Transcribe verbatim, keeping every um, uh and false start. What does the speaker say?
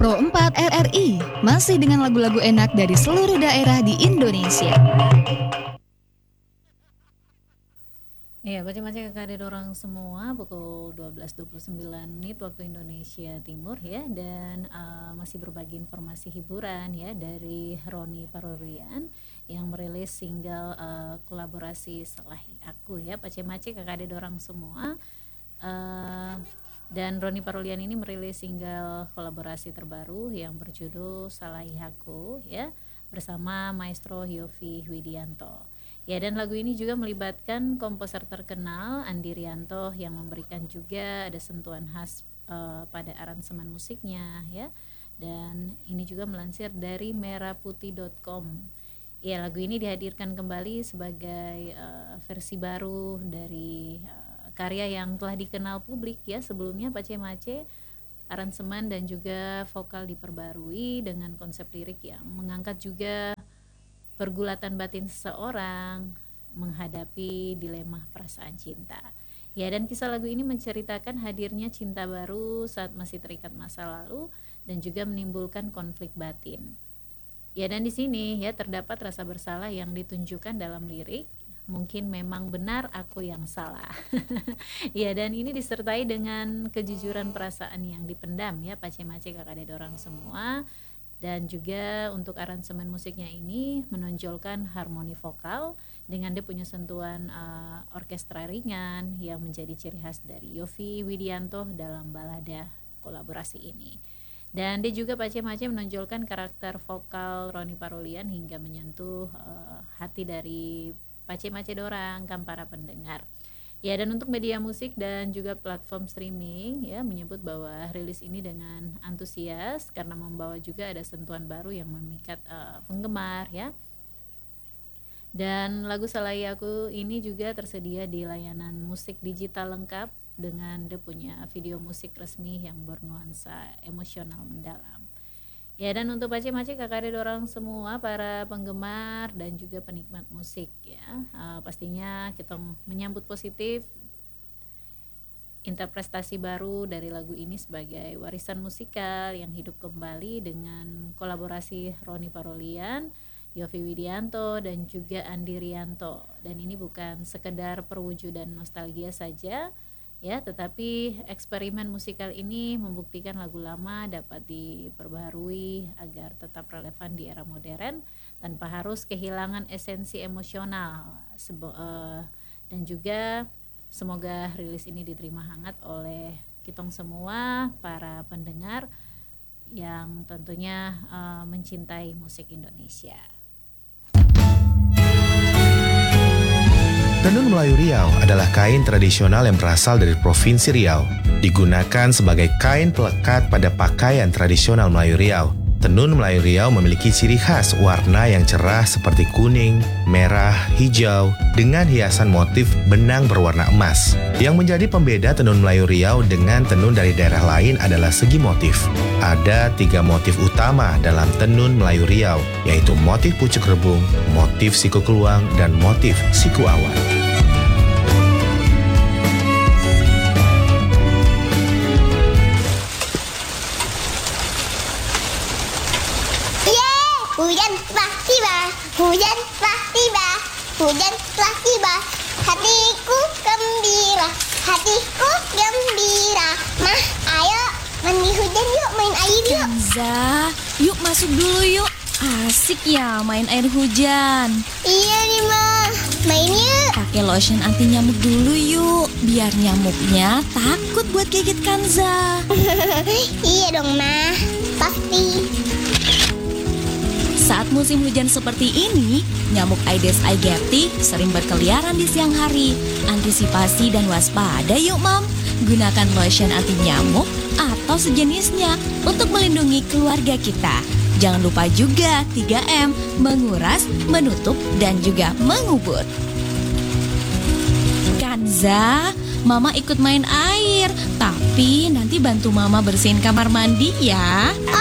seratus empat R R I, masih dengan lagu-lagu enak dari seluruh daerah di Indonesia. Iya, baca-baca kakak ada orang semua pukul dua belas dua puluh sembilan menit waktu Indonesia Timur ya, dan uh, masih berbagi informasi hiburan ya dari Roni Parolian yang merilis single uh, kolaborasi Salahi Aku ya, baca-baca kakak ada orang semua. Uh, dan Roni Parolian ini merilis single kolaborasi terbaru yang berjudul Salahi Aku ya, bersama Maestro Yovie Widianto. Ya, dan lagu ini juga melibatkan komposer terkenal Andi Rianto yang memberikan juga ada sentuhan khas uh, pada aransemen musiknya ya. Dan ini juga melansir dari merah putih dot com. Ya, lagu ini dihadirkan kembali sebagai uh, versi baru dari uh, karya yang telah dikenal publik ya sebelumnya, Pace Mace. Aransemen dan juga vokal diperbarui dengan konsep lirik yang mengangkat juga pergulatan batin seseorang menghadapi dilema perasaan cinta. Ya, dan kisah lagu ini menceritakan hadirnya cinta baru saat masih terikat masa lalu dan juga menimbulkan konflik batin. Ya, dan di sini ya terdapat rasa bersalah yang ditunjukkan dalam lirik. Mungkin memang benar aku yang salah. Ya, dan ini disertai dengan kejujuran perasaan yang dipendam ya, pace-mace kakak ada orang semua. Dan juga untuk aransemen musiknya ini menonjolkan harmoni vokal dengan dia punya sentuhan uh, orkestra ringan yang menjadi ciri khas dari Yovie Widianto dalam balada kolaborasi ini. Dan dia juga pace-mace menonjolkan karakter vokal Roni Parolian hingga menyentuh uh, hati dari pace-mace dorang kan para pendengar. Ya, dan untuk media musik dan juga platform streaming ya menyebut bahwa rilis ini dengan antusias karena membawa juga ada sentuhan baru yang memikat uh, penggemar ya. Dan lagu Salahi Aku ini juga tersedia di layanan musik digital lengkap dengan dia punya video musik resmi yang bernuansa emosional mendalam. Ya, dan untuk pace-mace kakak ada orang semua para penggemar dan juga penikmat musik ya, uh, pastinya kita menyambut positif interpretasi baru dari lagu ini sebagai warisan musikal yang hidup kembali dengan kolaborasi Roni Parolian, Yovie Widianto dan juga Andi Rianto. Dan ini bukan sekedar perwujudan nostalgia saja ya, tetapi eksperimen musikal ini membuktikan lagu lama dapat diperbaharui agar tetap relevan di era modern tanpa harus kehilangan esensi emosional. Sebo, uh, dan juga semoga rilis ini diterima hangat oleh kitong semua para pendengar yang tentunya uh, mencintai musik Indonesia. Tenun Melayu Riau adalah kain tradisional yang berasal dari Provinsi Riau. Digunakan sebagai kain pelekat pada pakaian tradisional Melayu Riau. Tenun Melayu Riau memiliki ciri khas warna yang cerah seperti kuning, merah, hijau, dengan hiasan motif benang berwarna emas. Yang menjadi pembeda tenun Melayu Riau dengan tenun dari daerah lain adalah segi motif. Ada tiga motif utama dalam tenun Melayu Riau, yaitu motif pucuk rebung, motif siku keluang, dan motif siku awan. Hujan telah tiba, hujan telah tiba, hujan telah tiba. Hatiku gembira, hatiku gembira. Mah, ayo mandi hujan yuk, main air yuk. Kenza, yuk masuk dulu yuk. Asik ya main air hujan. Iya nih mah, main yuk. Pakai lotion anti nyamuk dulu yuk, biar nyamuknya takut buat gigit Kanza. Iya dong mah, pasti. Saat musim hujan seperti ini, nyamuk Aedes aegypti sering berkeliaran di siang hari. Antisipasi dan waspada yuk Mam. Gunakan lotion anti nyamuk atau sejenisnya untuk melindungi keluarga kita. Jangan lupa juga tiga M, menguras, menutup, dan juga mengubur. Kanza, Mama ikut main air, tapi nanti bantu Mama bersihin kamar mandi ya.